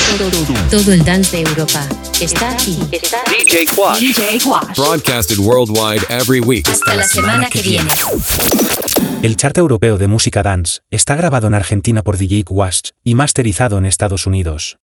Todo el dance de Europa está aquí. DJ Quash. Broadcasted worldwide every week. Hasta la semana que viene. El chart europeo de música dance está grabado en Argentina por DJ Quash y masterizado en Estados Unidos.